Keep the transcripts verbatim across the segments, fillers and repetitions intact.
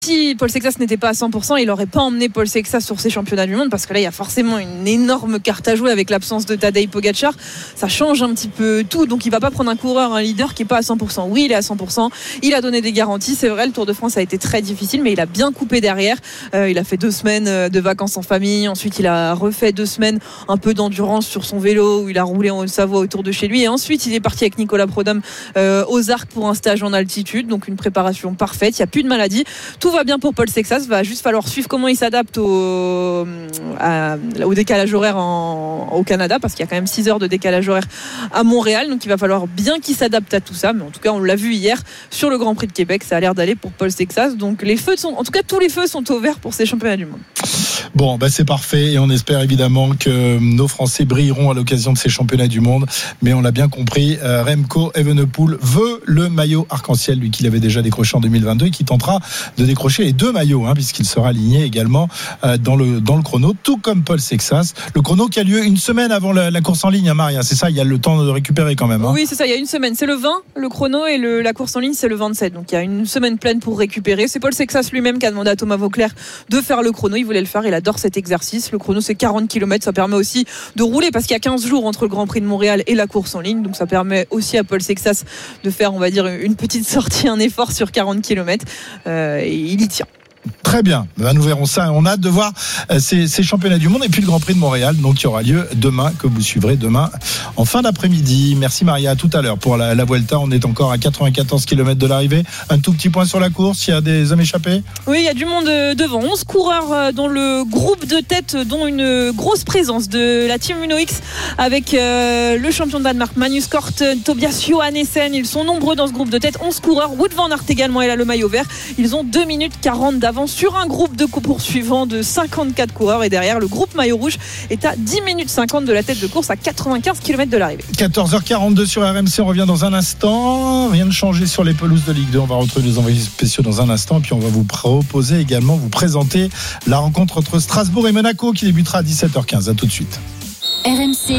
Si Paul Sexas n'était pas à cent pour cent, il n'aurait pas emmené Paul Sexas sur ces championnats du monde, parce que là il y a forcément une énorme carte à jouer avec l'absence de Tadej Pogačar. Ça change un petit peu tout, donc il va pas prendre un coureur, un leader qui est pas à cent pour cent. Oui, il est à cent pour cent, il a donné des garanties, c'est vrai, le Tour de France a été très difficile, mais il a bien coupé derrière. Euh, il a fait deux semaines de vacances en famille, ensuite il a refait deux semaines un peu d'endurance sur son vélo où il a roulé en Haute-Savoie autour de chez lui, et ensuite il est parti avec Nicolas Prodhomme euh, aux Arcs pour un stage en altitude, donc une préparation parfaite, il n'y a plus de maladie, tout va bien pour Paul Sexas. Il va juste falloir suivre comment il s'adapte au, à, au décalage horaire en, au Canada, parce qu'il y a quand même six heures de décalage horaire à Montréal, donc il va falloir bien qu'il s'adapte à tout ça, mais en tout cas on l'a vu hier sur le Grand Prix de Québec, ça a l'air d'aller pour Paul Sexas, donc les feux sont, en tout cas tous les feux sont au vert pour ces championnats du monde. Bon, bah c'est parfait, et on espère évidemment que nos Français brilleront à l'occasion de ces championnats du monde, mais on l'a bien compris, euh, Remco Evenepoel veut le maillot arc-en-ciel, lui qu'il avait déjà décroché en deux mille vingt-deux, et qui tentera de décrocher les deux maillots, hein, puisqu'il sera aligné également euh, dans le dans le chrono, tout comme Paul Sexas. Le chrono qui a lieu une semaine avant la, la course en ligne, hein, Maria, c'est ça, il y a le temps de récupérer quand même. Hein. Oui, c'est ça, il y a une semaine, c'est le vingt, le chrono, et le, la course en ligne c'est le vingt-sept, donc il y a une semaine pleine pour récupérer. C'est Paul Sexas lui-même qui a demandé à Thomas Vauclair de faire le chrono, il voulait le faire, il adore cet exercice. Le chrono c'est quarante kilomètres, ça permet aussi de rouler, parce qu'il y a quinze jours entre le Grand Prix de Montréal et la course en ligne, donc ça permet aussi à Paul Sexas de faire, on va dire, une petite sortie, un effort sur quarante kilomètres, euh, et il y tient. Très bien, ben, nous verrons ça. On a hâte de voir euh, ces, ces championnats du monde et puis le Grand Prix de Montréal, donc qui aura lieu demain, que vous suivrez demain en fin d'après-midi. Merci Maria, à tout à l'heure pour la, la Vuelta. On est encore à quatre-vingt-quatorze kilomètres de l'arrivée. Un tout petit point sur la course, il y a des hommes échappés. Oui, il y a du monde devant. onze coureurs dans le groupe de tête, dont une grosse présence de la team Uno X avec euh, le champion de Danemark Magnus Cort, Tobias Johannessen. Ils sont nombreux dans ce groupe de tête. onze coureurs. Wout van Aert également, il a le maillot vert. Ils ont deux minutes quarante d'avance sur un groupe de poursuivants de cinquante-quatre coureurs, et derrière le groupe maillot rouge est à dix minutes cinquante de la tête de course, à quatre-vingt-quinze kilomètres de l'arrivée. quatorze heures quarante-deux sur R M C, on revient dans un instant. Rien de changé sur les pelouses de Ligue deux, on va retrouver les envoyés spéciaux dans un instant, et puis on va vous proposer également, vous présenter la rencontre entre Strasbourg et Monaco qui débutera à dix-sept heures quinze. À tout de suite. R M C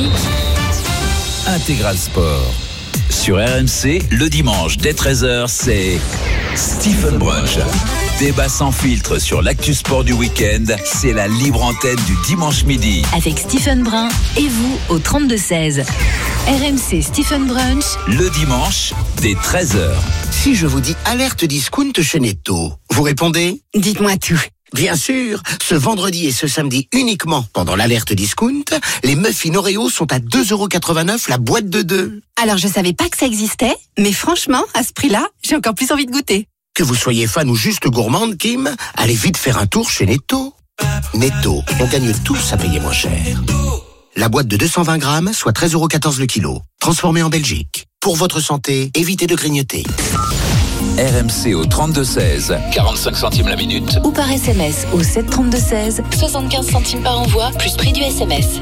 Intégral Sport. Sur R M C, le dimanche dès treize heures, c'est Stephen Brunch. Débat sans filtre sur l'actu sport du week-end, c'est la libre antenne du dimanche midi. Avec Stephen Brun et vous au trente-deux seize. R M C Stephen Brunch. Le dimanche dès treize heures. Si je vous dis alerte discount chez Netto, vous répondez ? Dites-moi tout. Bien sûr, ce vendredi et ce samedi uniquement pendant l'alerte discount, les muffins Oreo sont à deux euros quatre-vingt-neuf la boîte de deux. Alors je savais pas que ça existait, mais franchement, à ce prix-là, j'ai encore plus envie de goûter. Que vous soyez fan ou juste gourmande, Kim, allez vite faire un tour chez Netto. Netto, on gagne tous à payer moins cher. La boîte de deux cent vingt grammes, soit treize euros quatorze le kilo. Transformée en Belgique. Pour votre santé, évitez de grignoter. R M C au trente-deux seize, quarante-cinq centimes la minute. Ou par S M S au sept trente-deux seize, soixante-quinze centimes par envoi, plus prix du S M S.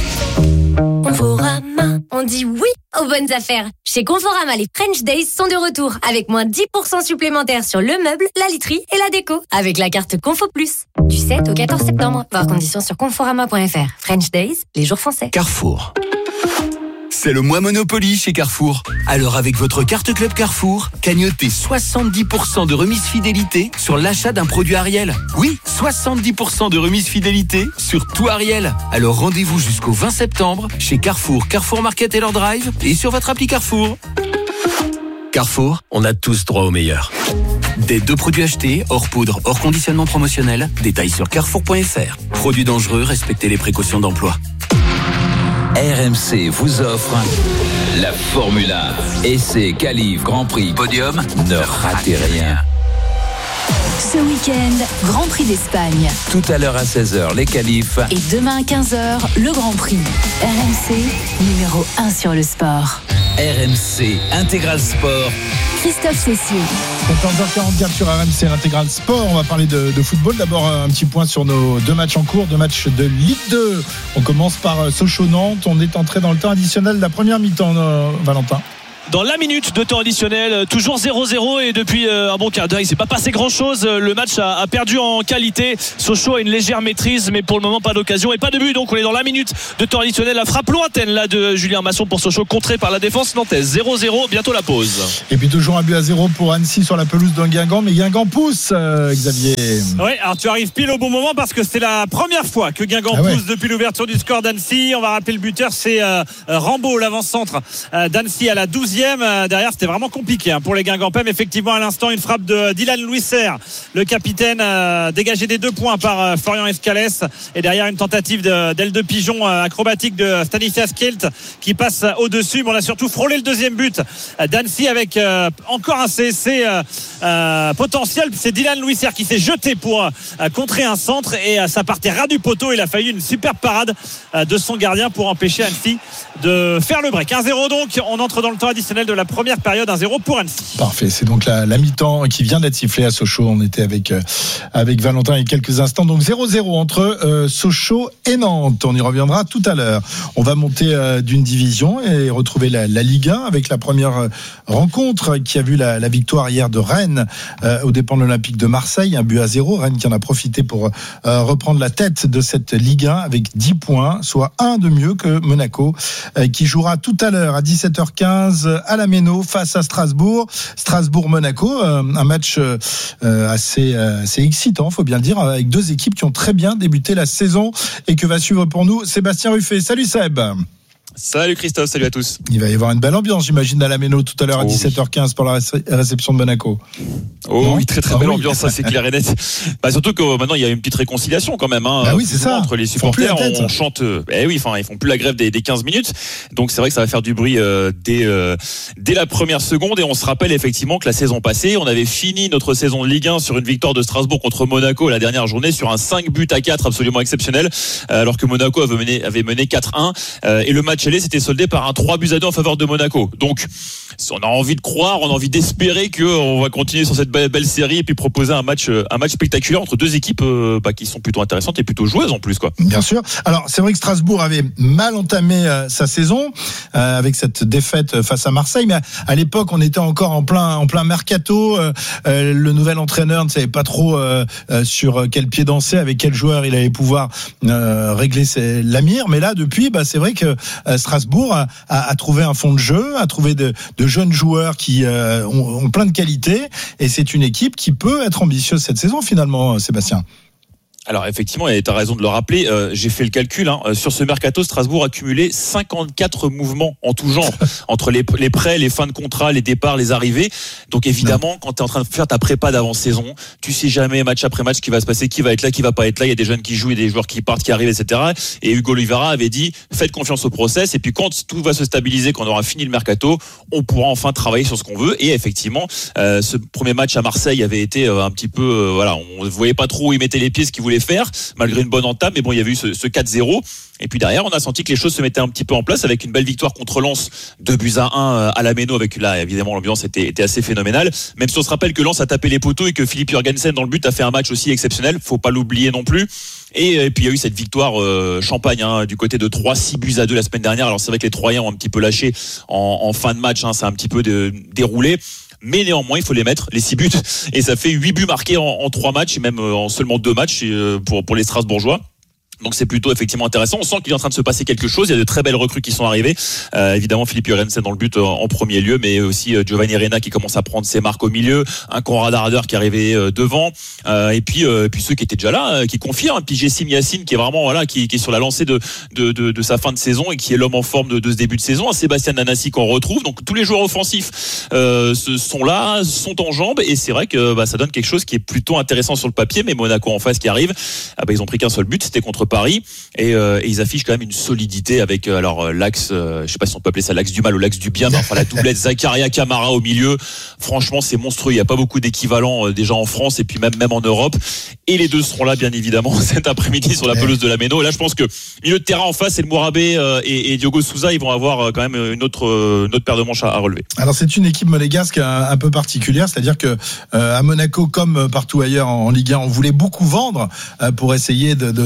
Conforama, on dit oui aux bonnes affaires. Chez Conforama, les French Days sont de retour avec moins dix pour cent supplémentaires sur le meuble, la literie et la déco avec la carte Confo Plus. Du sept au quatorze septembre. Voir conditions sur conforama point f r. French Days, les jours français. Carrefour. C'est le mois Monopoly chez Carrefour. Alors avec votre carte Club Carrefour, cagnotez soixante-dix pour cent de remise fidélité sur l'achat d'un produit Ariel. Oui, soixante-dix pour cent de remise fidélité sur tout Ariel. Alors rendez-vous jusqu'au vingt septembre chez Carrefour, Carrefour Market et leur Drive et sur votre appli Carrefour. Carrefour, on a tous droit au meilleur. Des deux produits achetés, hors poudre, hors conditionnement promotionnel. Détails sur carrefour point f r. Produits dangereux, respectez les précautions d'emploi. R M C vous offre la Formule un. Essai, qualif, Grand Prix, podium, ne ratez rien. Ce week-end, Grand Prix d'Espagne. Tout à l'heure à seize heures, les qualifs. Et demain à quinze heures, le Grand Prix. R M C, numéro un sur le sport. R M C, Intégral Sport. Christophe Cessier. quatorze heures quarante-quatre sur R M C, l'Intégral Sport. On va parler de, de football. D'abord, un petit point sur nos deux matchs en cours, deux matchs de Ligue deux. On commence par Sochaux-Nantes. On est entré dans le temps additionnel de la première mi-temps, euh, Valentin. dans la minute de temps additionnel, toujours zéro zéro et depuis un bon quart d'heure il ne s'est pas passé grand chose. Le match a, a perdu en qualité. Sochaux a une légère maîtrise, mais pour le moment pas d'occasion et pas de but. Donc on est dans la minute de temps additionnel. La frappe lointaine là de Julien Masson pour Sochaux, contrée par la défense nantaise. zéro zéro, bientôt la pause. Et puis toujours un but à zéro pour Annecy sur la pelouse de Guingamp, mais Guingamp pousse, euh, Xavier. Oui, alors tu arrives pile au bon moment parce que c'est la première fois que Guingamp ah ouais. pousse depuis l'ouverture du score d'Annecy. On va rappeler le buteur, c'est euh, Rambaud, l'avant-centre euh, d'Annecy à la douzième. Euh, derrière, c'était vraiment compliqué hein, pour les Guingampais, mais effectivement à l'instant une frappe de Dylan Louisser, le capitaine, euh, dégagé des deux points par euh, Florian Escalès, et derrière une tentative de, d'aile de pigeon euh, acrobatique de Stanislas Kielt qui passe euh, au-dessus. Mais on a surtout frôlé le deuxième but euh, d'Annecy avec euh, encore un C S C euh, euh, potentiel. C'est Dylan Louisser qui s'est jeté pour euh, contrer un centre et euh, ça partait ras du poteau. Il a fallu une superbe parade euh, de son gardien pour empêcher Annecy de faire le break. un zéro donc, on entre dans le temps additionnel de la première période. un zéro pour Annecy. Parfait, c'est donc la, la mi-temps qui vient d'être sifflée à Sochaux. On était avec, euh, avec Valentin il y a quelques instants. Donc zéro zéro entre euh, Sochaux et Nantes. On y reviendra tout à l'heure. On va monter euh, d'une division et retrouver la, la Ligue un avec la première euh, rencontre qui a vu la, la victoire hier de Rennes euh, aux dépens de l'Olympique de Marseille. Un but à zéro. Rennes qui en a profité pour euh, reprendre la tête de cette Ligue un avec dix points, soit un de mieux que Monaco, euh, qui jouera tout à l'heure à dix-sept heures quinze à la Méno face à Strasbourg. Strasbourg-Monaco, euh, un match euh, assez, euh, assez excitant, faut bien le dire, avec deux équipes qui ont très bien débuté la saison et que va suivre pour nous Sébastien Ruffet. Salut Seb. Salut Christophe, salut à tous. Il va y avoir une belle ambiance, j'imagine, à la Méno tout à l'heure à oh dix-sept heures quinze pour la réception de Monaco. Oh non oui, très très ah belle oui. ambiance, ça c'est clair et net. Bah, surtout que maintenant il y a une petite réconciliation quand même. Hein, bah oui, c'est ça. Entre les supporters, on, on chante. Eh oui, enfin ils font plus la grève des, des quinze minutes. Donc c'est vrai que ça va faire du bruit euh, dès euh, dès la première seconde. Et on se rappelle effectivement que la saison passée, on avait fini notre saison de Ligue un sur une victoire de Strasbourg contre Monaco la dernière journée sur un cinq buts à quatre absolument exceptionnel, euh, alors que Monaco avait mené avait mené quatre un euh, et le match aller s'était soldé par un trois buts à deux en faveur de Monaco. Donc on a envie de croire, on a envie d'espérer qu'on va continuer sur cette belle, belle série et puis proposer un match, un match spectaculaire entre deux équipes euh, bah, qui sont plutôt intéressantes et plutôt joueuses en plus, quoi. Bien sûr. Alors c'est vrai que Strasbourg avait mal entamé euh, sa saison euh, avec cette défaite face à Marseille, mais à, à l'époque on était encore en plein, en plein mercato. Euh, euh, le nouvel entraîneur ne savait pas trop euh, euh, sur quel pied danser, avec quel joueur il allait pouvoir euh, régler ses, la mire. Mais là depuis, bah, c'est vrai que euh, Strasbourg a, a, a trouvé un fond de jeu, a trouvé de, de jeunes joueurs qui euh, ont, ont plein de qualités, et c'est une équipe qui peut être ambitieuse cette saison finalement, Sébastien. Alors effectivement, et tu as raison de le rappeler, euh, j'ai fait le calcul, hein, sur ce mercato, Strasbourg a cumulé cinquante-quatre mouvements en tout genre, entre les, les prêts, les fins de contrat, les départs, les arrivées. Donc évidemment, non. Quand tu es en train de faire ta prépa d'avant-saison, tu sais jamais match après match qui va se passer, qui va être là, qui va pas être là. Il y a des jeunes qui jouent, et des joueurs qui partent, qui arrivent, et cetera. Et Hugo Oliveira avait dit, faites confiance au process, et puis quand tout va se stabiliser, quand on aura fini le mercato, on pourra enfin travailler sur ce qu'on veut. Et effectivement, euh, ce premier match à Marseille avait été euh, un petit peu, euh, voilà, on ne voyait pas trop où il mettait les pieds, ce qu'il voulait faire, malgré une bonne entame, mais bon, il y avait eu ce, ce quatre zéro. Et puis derrière, on a senti que les choses se mettaient un petit peu en place avec une belle victoire contre Lens, deux buts à un à la Méno, avec là, évidemment, l'ambiance était, était assez phénoménale. Même si on se rappelle que Lens a tapé les poteaux et que Philippe Jurgensen, dans le but, a fait un match aussi exceptionnel. Faut pas l'oublier non plus. Et, et puis il y a eu cette victoire euh, champagne hein, du côté de Troyes, six buts à deux la semaine dernière. Alors c'est vrai que les Troyens ont un petit peu lâché en, en fin de match, hein, c'est un petit peu de, déroulé. Mais néanmoins, il faut les mettre, les six buts. Et ça fait huit buts marqués en, en trois matchs, et même en seulement deux matchs pour, pour les Strasbourgeois. Donc c'est plutôt effectivement intéressant. On sent qu'il est en train de se passer quelque chose. Il y a de très belles recrues qui sont arrivées. Euh, évidemment, Philippe Jurgensen dans le but en, en premier lieu, mais aussi euh, Giovanni Reina qui commence à prendre ses marques au milieu, un Conrad Harder qui est arrivé euh, devant, euh, et puis euh, et puis ceux qui étaient déjà là, euh, qui confirment. Puis Jessim Yassine qui est vraiment voilà, qui, qui est sur la lancée de de, de de sa fin de saison et qui est l'homme en forme de, de ce début de saison. Un Sébastien Nanassi qu'on retrouve. Donc tous les joueurs offensifs euh, sont là, sont en jambes, et c'est vrai que bah, ça donne quelque chose qui est plutôt intéressant sur le papier. Mais Monaco en face qui arrive, ah, bah, ils ont pris qu'un seul but, c'était contre Paris. Et, euh, et ils affichent quand même une solidité avec euh, alors l'axe, euh, je sais pas si on peut appeler ça l'axe du mal ou l'axe du bien, mais enfin la doublette Zakaria Camara au milieu. Franchement, c'est monstrueux. Il y a pas beaucoup d'équivalents euh, déjà en France et puis même même en Europe. Et les deux seront là bien évidemment cet après-midi sur la pelouse de la Méno. Et là, je pense que milieu de terrain en face, c'est le Mourabé euh, et, et Diogo Souza. Ils vont avoir euh, quand même une autre euh, une autre paire de manches à, à relever. Alors c'est une équipe monégasque un, un peu particulière, c'est-à-dire que euh, à Monaco comme partout ailleurs en, en Ligue un, on voulait beaucoup vendre euh, pour essayer de, de se remettre à flot.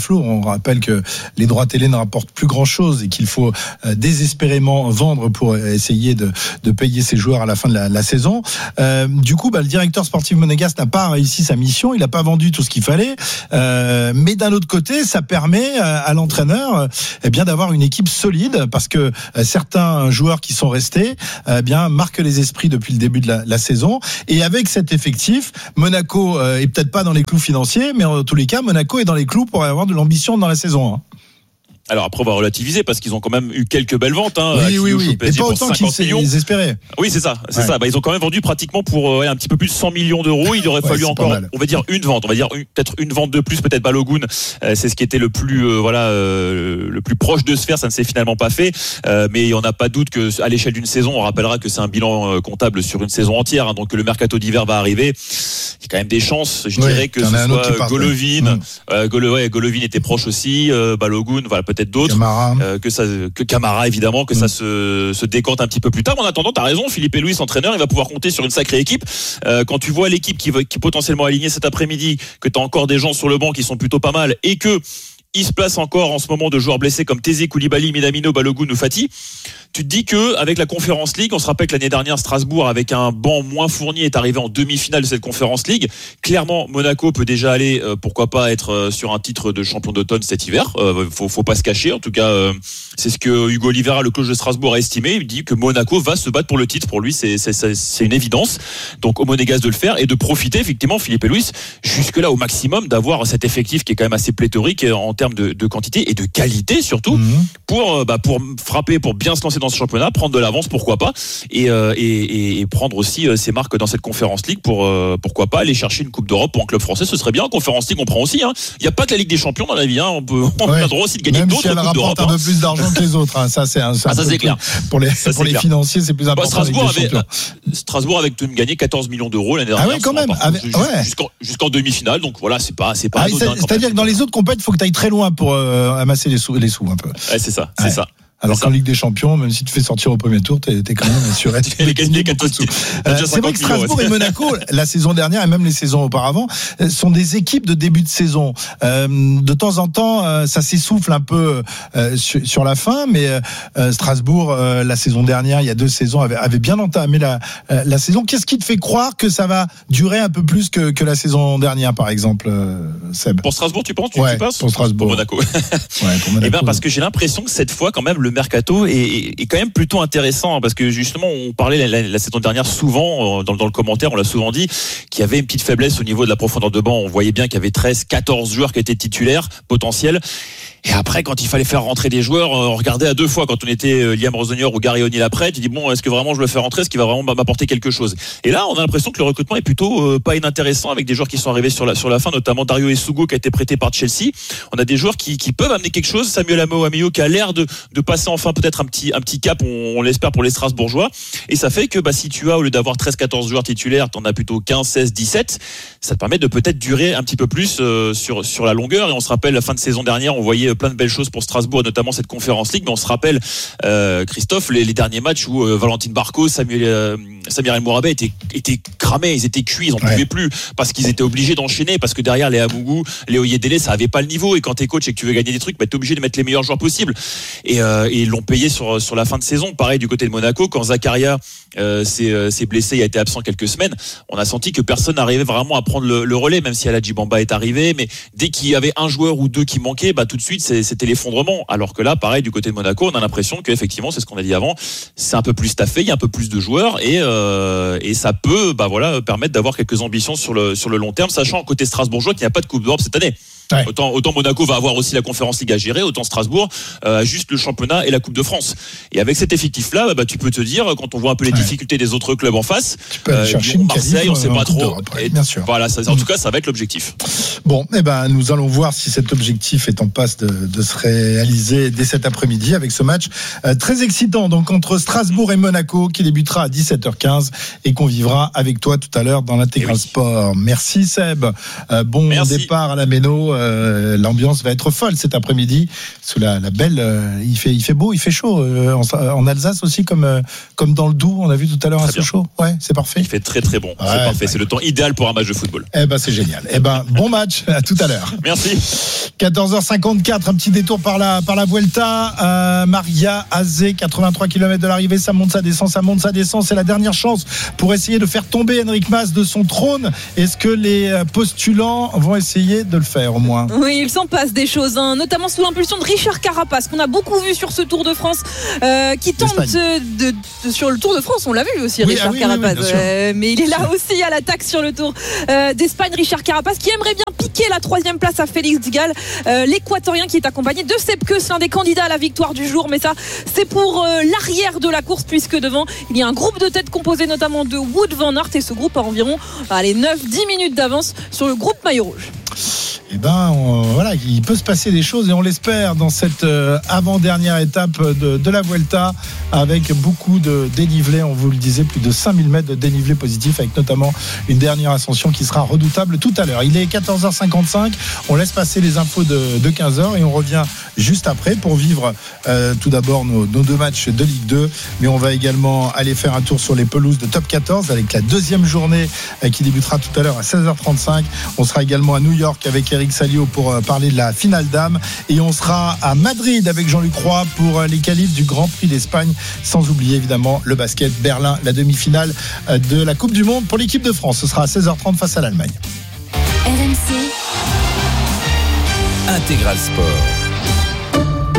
Flo. On rappelle que les droits télé ne rapportent plus grand-chose et qu'il faut euh, désespérément vendre pour essayer de, de payer ses joueurs à la fin de la, la saison. Euh, du coup, bah, le directeur sportif monégasque n'a pas réussi sa mission. Il n'a pas vendu tout ce qu'il fallait. Euh, mais d'un autre côté, ça permet à, à l'entraîneur euh, eh bien d'avoir une équipe solide parce que euh, certains joueurs qui sont restés euh, eh bien marquent les esprits depuis le début de la, la saison. Et avec cet effectif, Monaco euh, est peut-être pas dans les clous financiers, mais en tous les cas, Monaco est dans les clous pour avoir de l'ambition dans la saison. Hein. Alors après on va relativiser parce qu'ils ont quand même eu quelques belles ventes hein, oui, oui, oui. Mais pas autant qu'ils les espéraient. Oui c'est ça, c'est ouais. ça. Bah, ils ont quand même vendu pratiquement pour ouais, un petit peu plus de cent millions d'euros. Il aurait ouais, fallu encore, on va dire une vente, on va dire une, peut-être une vente de plus, peut-être Balogun. Euh, c'est ce qui était le plus euh, voilà euh, le plus proche de se faire. Ça ne s'est finalement pas fait, euh, mais on n'a pas de doute que à l'échelle d'une saison, on rappellera que c'est un bilan euh, comptable sur une saison entière. Hein, donc le mercato d'hiver va arriver. Il y a quand même des chances, je oui, dirais que ce soit Golovin, euh, Golo, ouais, Golovin était proche aussi, euh, Balogun, voilà peut-être d'autres. Camara. Euh, que ça, que Camara évidemment, que mmh. ça se, se décante un petit peu plus tard. En attendant, t'as raison, Philippe Luis, entraîneur, il va pouvoir compter sur une sacrée équipe. Euh, quand tu vois l'équipe qui, va, qui est potentiellement alignée cet après-midi, que t'as encore des gens sur le banc qui sont plutôt pas mal, et que il se place encore en ce moment de joueurs blessés comme Tézé, Koulibaly, Minamino, Balogun ou Fati. Tu te dis que avec la Conference League, on se rappelle que l'année dernière Strasbourg avec un banc moins fourni est arrivé en demi-finale de cette Conference League. Clairement, Monaco peut déjà aller, euh, pourquoi pas être euh, sur un titre de champion d'automne cet hiver. Euh, faut, faut pas se cacher. En tout cas, euh, c'est ce que Hugo Oliveira, le coach de Strasbourg, a estimé. Il dit que Monaco va se battre pour le titre. Pour lui, c'est, c'est, c'est, c'est une évidence. Donc au Monégasque de le faire et de profiter effectivement, Philippe Luis, jusque là au maximum d'avoir cet effectif qui est quand même assez pléthorique en termes de, de quantité et de qualité surtout mmh. pour bah, pour frapper, pour bien se lancer dans ce championnat, prendre de l'avance, pourquoi pas, et, euh, et, et prendre aussi euh, ses marques dans cette Conference League pour euh, pourquoi pas aller chercher une Coupe d'Europe pour un club français, ce serait bien. En Conference League, on prend aussi. Il hein. n'y a pas que la Ligue des Champions dans la vie. Hein. On peut, on ouais. a le droit aussi de gagner même d'autres si elle Coupes d'Europe. Un hein. peu plus d'argent que les autres. Hein. Ça, c'est un, c'est ah, ça, c'est clair. Pour les, ça, pour les clair. financiers, c'est plus important. Bah, Strasbourg, avait, Strasbourg avait gagné quatorze millions d'euros l'année dernière. Ah oui, quand même. Avec, ouais. Jusqu'en, jusqu'en demi-finale. Donc voilà, c'est pas, c'est pas. Ah, c'est, c'est-à-dire que dans les autres compétitions, il faut que tu ailles très loin pour euh, amasser les sous, les sous un peu. Ouais, c'est ça, c'est ouais. ça. Alors qu'en Ligue des Champions, même si tu fais sortir au premier tour, t'es, t'es quand même assuré. Tu gagné quatre sous. Euh, c'est vrai que Strasbourg et Monaco, la saison dernière et même les saisons auparavant, sont des équipes de début de saison. Euh, de temps en temps, euh, ça s'essouffle un peu euh, sur, sur la fin, mais euh, Strasbourg, euh, la saison dernière, il y a deux saisons, avait, avait bien entamé la, euh, la saison. Qu'est-ce qui te fait croire que ça va durer un peu plus que, que la saison dernière, par exemple, euh, Seb? Pour Strasbourg, tu penses, tu, ouais, tu penses pour Strasbourg. Pour Monaco. Ouais, pour Monaco. Eh ben, parce que j'ai l'impression que cette fois, quand même, le mercato est est quand même plutôt intéressant parce que justement on parlait la, la, la saison dernière souvent dans, dans le commentaire, on l'a souvent dit qu'il y avait une petite faiblesse au niveau de la profondeur de banc. On voyait bien qu'il y avait treize, quatorze joueurs qui étaient titulaires potentiels. Et après, quand il fallait faire rentrer des joueurs, on regardait à deux fois. Quand on était Liam Rossonior ou Gary O'Neill après, tu dis bon, est-ce que vraiment je le fais rentrer, est-ce qu'il va vraiment m'apporter quelque chose? Et là, on a l'impression que le recrutement est plutôt euh, pas inintéressant avec des joueurs qui sont arrivés sur la sur la fin, notamment Dario Essugo qui a été prêté par Chelsea. On a des joueurs qui qui peuvent amener quelque chose. Samuel Amoamio qui a l'air de de passer enfin peut-être un petit un petit cap, on, on l'espère pour les Strasbourgeois. Et ça fait que bah si tu as au lieu d'avoir treize, quatorze joueurs titulaires, t'en as plutôt quinze, seize, dix-sept. Ça te permet de peut-être durer un petit peu plus euh, sur sur la longueur. Et on se rappelle la fin de saison dernière, on voyait plein de belles choses pour Strasbourg, notamment cette Conference League, mais on se rappelle euh, Christophe les, les derniers matchs où euh, Valentine Barco, Samuel euh, Samir El Mourabet étaient, étaient cramés, ils étaient cuits, ils en ouais. pouvaient plus parce qu'ils étaient obligés d'enchaîner parce que derrière les Amougou, les Oyedele, ça avait pas le niveau et quand t'es coach et que tu veux gagner des trucs, bah, t'es obligé de mettre les meilleurs joueurs possibles et, euh, et ils l'ont payé sur sur la fin de saison. Pareil du côté de Monaco, quand Zakaria euh, s'est, euh, s'est blessé, il a été absent quelques semaines, on a senti que personne n'arrivait vraiment à prendre le, le relais, même si Aladji Bamba est arrivé, mais dès qu'il y avait un joueur ou deux qui manquaient, bah tout de suite c'était l'effondrement. Alors que là, pareil du côté de Monaco, on a l'impression qu'effectivement, c'est ce qu'on a dit avant, c'est un peu plus staffé, il y a un peu plus de joueurs et euh, et ça peut, bah voilà, permettre d'avoir quelques ambitions sur le sur le long terme, sachant côté strasbourgeois qu'il n'y a pas de Coupe d'Europe cette année. Ouais. Autant, autant Monaco va avoir aussi la Conférence Ligue à gérer, autant Strasbourg euh, juste le championnat et la Coupe de France. Et avec cet effectif-là, bah, tu peux te dire, quand on voit un peu les ouais. difficultés des autres clubs en face, tu peux aller euh, chercher Lyon, Marseille, on sait pas trop. Et, bien sûr. Voilà, ça, en tout cas, ça va être l'objectif. Bon, eh ben, nous allons voir si cet objectif est en passe de, de se réaliser dès cet après-midi avec ce match euh, très excitant, donc entre Strasbourg et Monaco, qui débutera à dix-sept heures quinze et qu'on vivra avec toi tout à l'heure dans l'Intégral oui. Sport. Merci Seb. Euh, bon Merci. Départ à la Méno. Euh, l'ambiance va être folle cet après-midi sous la, la belle. Euh, il fait, il fait beau, il fait chaud euh, en, en Alsace aussi comme euh, comme dans le Doubs. On a vu tout à l'heure à Sochaux. Ouais, c'est parfait. Il fait très très bon. Ouais, c'est parfait. Ouais. C'est le temps idéal pour un match de football. Eh ben c'est génial. Eh ben bon match. match. À tout à l'heure. Merci. quatorze heures cinquante-quatre, un petit détour par la, par la Vuelta. Euh, Maria Azé, quatre-vingt-trois kilomètres de l'arrivée, ça monte, ça descend, ça monte, ça descend. C'est la dernière chance pour essayer de faire tomber Enric Mas de son trône. Est-ce que les postulants vont essayer de le faire au moins? Oui, il s'en passe des choses, hein, notamment sous l'impulsion de Richard Carapaz, qu'on a beaucoup vu sur ce Tour de France, euh, qui tente de, de, sur le Tour de France, on l'a vu aussi, oui, Richard ah oui, Carapaz, oui, oui, euh, mais il est là aussi à l'attaque sur le Tour euh, d'Espagne. Richard Carapaz qui aimerait bien piquer la troisième place à Félix Gall, euh, l'équatorien qui est accompagné de Sepp Kuss, l'un des candidats à la victoire du jour, mais ça c'est pour euh, l'arrière de la course, puisque devant il y a un groupe de tête composé notamment de Wout van Aert, et ce groupe a environ allez, neuf à dix minutes d'avance sur le groupe maillot rouge. Eh ben, on, voilà, il peut se passer des choses et on l'espère dans cette euh, avant-dernière étape de, de la Vuelta, avec beaucoup de dénivelé. On vous le disait, plus de cinq mille mètres de dénivelé positif, avec notamment une dernière ascension qui sera redoutable tout à l'heure. Il est quatorze heures cinquante-cinq. On laisse passer les infos de, de quinze heures et on revient juste après pour vivre euh, tout d'abord nos, nos deux matchs de Ligue deux. Mais on va également aller faire un tour sur les pelouses de Top quatorze avec la deuxième journée euh, qui débutera tout à l'heure à seize heures trente-cinq. On sera également à New York avec Eric Salio pour parler de la finale dames, et on sera à Madrid avec Jean-Luc Roy pour les qualifs du Grand Prix d'Espagne, sans oublier évidemment le basket, Berlin, la demi-finale de la Coupe du Monde pour l'équipe de France. Ce sera à seize heures trente face à l'Allemagne. R M C Intégral Sport.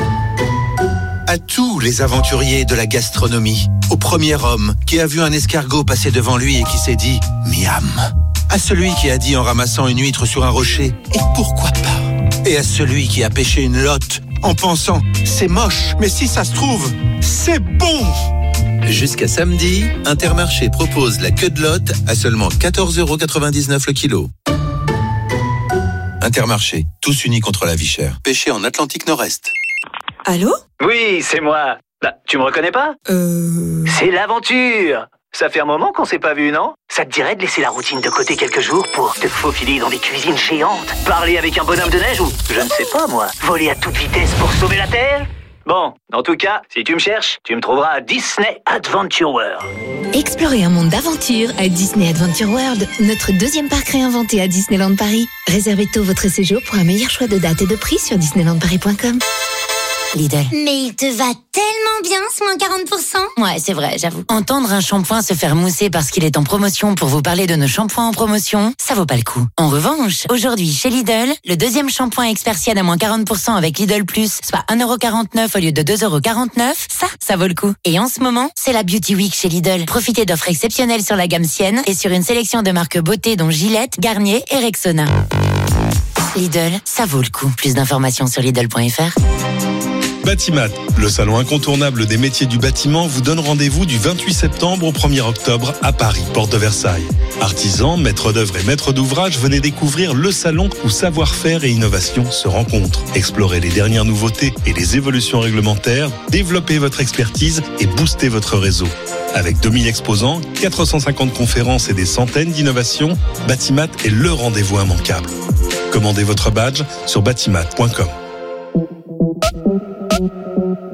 À tous les aventuriers de la gastronomie, au premier homme qui a vu un escargot passer devant lui et qui s'est dit « Miam ». À celui qui a dit en ramassant une huître sur un rocher « Et pourquoi pas ?» Et à celui qui a pêché une lotte en pensant « C'est moche, mais si ça se trouve, c'est bon !» Jusqu'à samedi, Intermarché propose la queue de lotte à seulement quatorze euros quatre-vingt-dix-neuf le kilo. Intermarché, tous unis contre la vie chère. Pêché en Atlantique Nord-Est. Allô ? Oui, c'est moi. Bah, tu me reconnais pas ? Euh... C'est l'aventure. Ça fait un moment qu'on s'est pas vu, non ? Ça te dirait de laisser la routine de côté quelques jours pour te faufiler dans des cuisines géantes, parler avec un bonhomme de neige ou, je ne sais pas moi, voler à toute vitesse pour sauver la Terre ? Bon, en tout cas, si tu me cherches, tu me trouveras à Disney Adventure World. Explorez un monde d'aventure à Disney Adventure World, notre deuxième parc réinventé à Disneyland Paris. Réservez tôt votre séjour pour un meilleur choix de dates et de prix sur disneyland paris point com. Lidl. Mais il te va tellement bien ce moins quarante pour cent. Ouais, c'est vrai, j'avoue. Entendre un shampoing se faire mousser parce qu'il est en promotion pour vous parler de nos shampoings en promotion, ça vaut pas le coup. En revanche, aujourd'hui chez Lidl, le deuxième shampoing expertienne à moins quarante pour cent avec Lidl Plus, soit un euro quarante-neuf au lieu de deux euros quarante-neuf, ça, ça vaut le coup. Et en ce moment, c'est la Beauty Week chez Lidl. Profitez d'offres exceptionnelles sur la gamme Sienne et sur une sélection de marques beauté dont Gillette, Garnier et Rexona. Lidl, ça vaut le coup. Plus d'informations sur Lidl point F R. Batimat, le salon incontournable des métiers du bâtiment, vous donne rendez-vous du vingt-huit septembre au premier octobre à Paris, porte de Versailles. Artisans, maîtres d'œuvre et maîtres d'ouvrage, venez découvrir le salon où savoir-faire et innovation se rencontrent. Explorez les dernières nouveautés et les évolutions réglementaires, développez votre expertise et boostez votre réseau. Avec deux mille exposants, quatre cent cinquante conférences et des centaines d'innovations, Batimat est le rendez-vous immanquable. Commandez votre badge sur batimat point com.